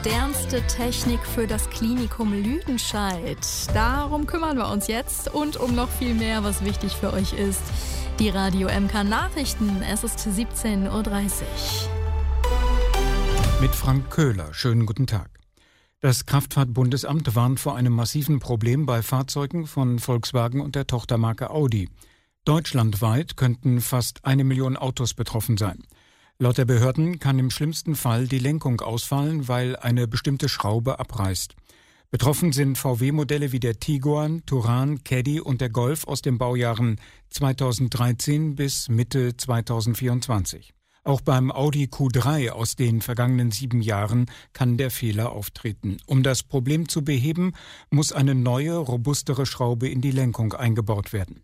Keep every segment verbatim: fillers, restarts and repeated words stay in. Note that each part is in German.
Modernste Technik für das Klinikum Lüdenscheid. Darum kümmern wir uns jetzt und um noch viel mehr, was wichtig für euch ist. Die Radio M K Nachrichten. Es ist siebzehn Uhr dreißig. Mit Frank Köhler. Schönen guten Tag. Das Kraftfahrtbundesamt warnt vor einem massiven Problem bei Fahrzeugen von Volkswagen und der Tochtermarke Audi. Deutschlandweit könnten fast eine Million Autos betroffen sein. Laut der Behörden kann im schlimmsten Fall die Lenkung ausfallen, weil eine bestimmte Schraube abreißt. Betroffen sind V W-Modelle wie der Tiguan, Touran, Caddy und der Golf aus den Baujahren zweitausenddreizehn bis Mitte zweitausendvierundzwanzig. Auch beim Audi Q drei aus den vergangenen sieben Jahren kann der Fehler auftreten. Um das Problem zu beheben, muss eine neue, robustere Schraube in die Lenkung eingebaut werden.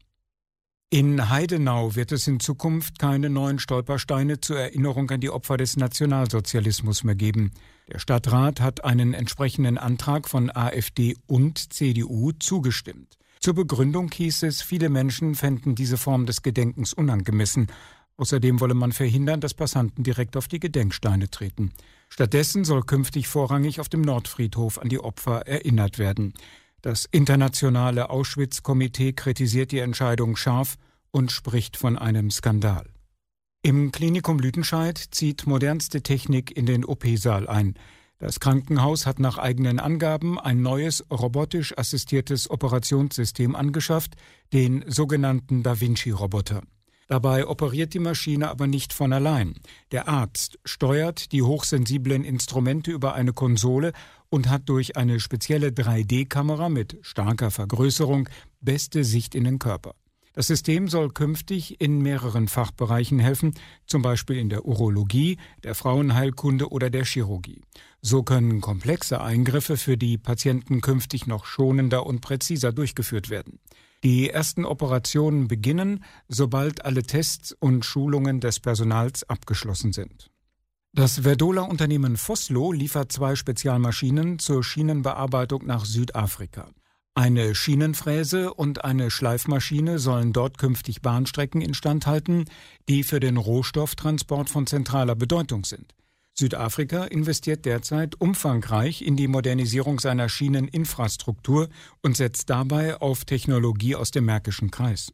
In Heidenau wird es in Zukunft keine neuen Stolpersteine zur Erinnerung an die Opfer des Nationalsozialismus mehr geben. Der Stadtrat hat einen entsprechenden Antrag von AfD und C D U zugestimmt. Zur Begründung hieß es, viele Menschen fänden diese Form des Gedenkens unangemessen. Außerdem wolle man verhindern, dass Passanten direkt auf die Gedenksteine treten. Stattdessen soll künftig vorrangig auf dem Nordfriedhof an die Opfer erinnert werden. Das internationale Auschwitz-Komitee kritisiert die Entscheidung scharf und spricht von einem Skandal. Im Klinikum Lüdenscheid zieht modernste Technik in den O P-Saal ein. Das Krankenhaus hat nach eigenen Angaben ein neues robotisch assistiertes Operationssystem angeschafft, den sogenannten Da Vinci-Roboter. Dabei operiert die Maschine aber nicht von allein. Der Arzt steuert die hochsensiblen Instrumente über eine Konsole und hat durch eine spezielle drei D Kamera mit starker Vergrößerung beste Sicht in den Körper. Das System soll künftig in mehreren Fachbereichen helfen, zum Beispiel in der Urologie, der Frauenheilkunde oder der Chirurgie. So können komplexe Eingriffe für die Patienten künftig noch schonender und präziser durchgeführt werden. Die ersten Operationen beginnen, sobald alle Tests und Schulungen des Personals abgeschlossen sind. Das Verdola-Unternehmen Vossloh liefert zwei Spezialmaschinen zur Schienenbearbeitung nach Südafrika. Eine Schienenfräse und eine Schleifmaschine sollen dort künftig Bahnstrecken instand halten, die für den Rohstofftransport von zentraler Bedeutung sind. Südafrika investiert derzeit umfangreich in die Modernisierung seiner Schieneninfrastruktur und setzt dabei auf Technologie aus dem Märkischen Kreis.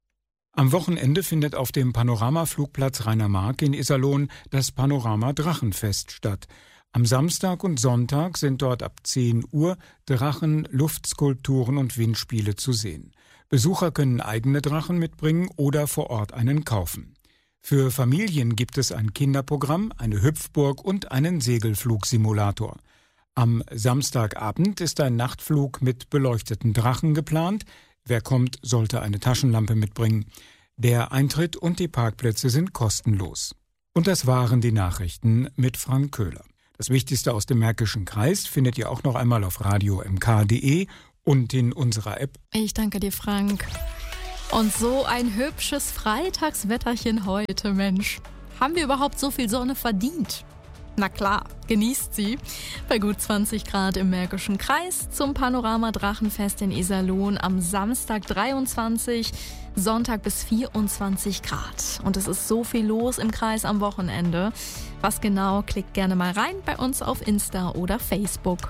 Am Wochenende findet auf dem Panoramaflugplatz Rheiner-Mark in Iserlohn das Panorama-Drachenfest statt. Am Samstag und Sonntag sind dort ab zehn Uhr Drachen, Luftskulpturen und Windspiele zu sehen. Besucher können eigene Drachen mitbringen oder vor Ort einen kaufen. Für Familien gibt es ein Kinderprogramm, eine Hüpfburg und einen Segelflugsimulator. Am Samstagabend ist ein Nachtflug mit beleuchteten Drachen geplant. Wer kommt, sollte eine Taschenlampe mitbringen. Der Eintritt und die Parkplätze sind kostenlos. Und das waren die Nachrichten mit Frank Köhler. Das Wichtigste aus dem Märkischen Kreis findet ihr auch noch einmal auf radio m k punkt d e und in unserer App. Ich danke dir, Frank. Und so ein hübsches Freitagswetterchen heute, Mensch. Haben wir überhaupt so viel Sonne verdient? Na klar, genießt sie. Bei gut zwanzig Grad im Märkischen Kreis zum Panorama-Drachenfest in Iserlohn am Samstag dreiundzwanzig, Sonntag bis vierundzwanzig Grad. Und es ist so viel los im Kreis am Wochenende. Was genau, klickt gerne mal rein bei uns auf Insta oder Facebook.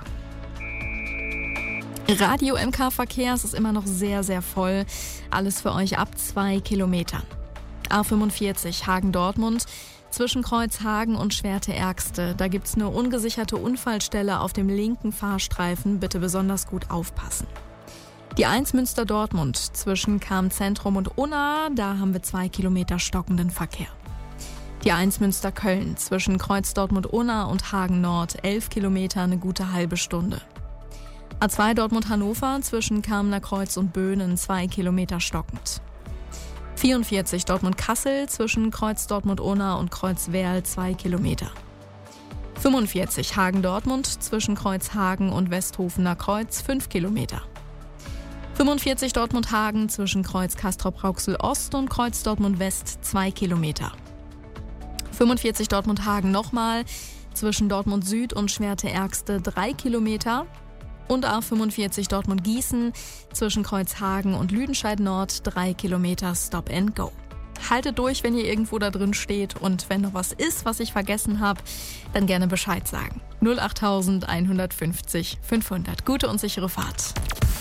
Radio M K Verkehr, es ist immer noch sehr, sehr voll. Alles für euch ab zwei Kilometern. A fünfundvierzig Hagen-Dortmund zwischen Kreuzhagen und Schwerte-Ergste. Da gibt's eine ungesicherte Unfallstelle auf dem linken Fahrstreifen. Bitte besonders gut aufpassen. Die eins Münster-Dortmund zwischen Cham-Zentrum und Unna. Da haben wir zwei Kilometer stockenden Verkehr. Die eins Münster-Köln zwischen Kreuz Dortmund-Unna und Hagen-Nord. elf Kilometer, eine gute halbe Stunde. A zwei Dortmund-Hannover zwischen Kamener Kreuz und Böhnen, zwei Kilometer stockend. vierundvierzig Dortmund-Kassel zwischen Kreuz Dortmund-Unna und Kreuz Werl, zwei Kilometer. fünfundvierzig Hagen-Dortmund zwischen Kreuz Hagen und Westhofener Kreuz, fünf Kilometer. fünfundvierzig Dortmund-Hagen zwischen Kreuz Castrop-Rauxel-Ost und Kreuz Dortmund-West, zwei Kilometer. fünfundvierzig Dortmund-Hagen nochmal zwischen Dortmund Süd und Schwerte-Ergste, drei Kilometer. Und A fünfundvierzig Dortmund-Gießen zwischen Kreuzhagen und Lüdenscheid Nord, drei Kilometer Stop and Go. Haltet durch, wenn ihr irgendwo da drin steht. Und wenn noch was ist, was ich vergessen habe, dann gerne Bescheid sagen. null acht eins fünfzig fünfhundert. Gute und sichere Fahrt.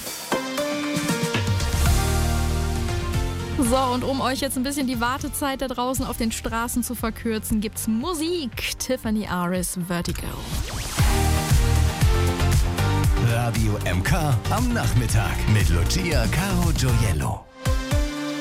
So, und um euch jetzt ein bisschen die Wartezeit da draußen auf den Straßen zu verkürzen, gibt's Musik. Tiffany Aris, Vertigo. Radio M K am Nachmittag mit Lucia Caro Gioiello.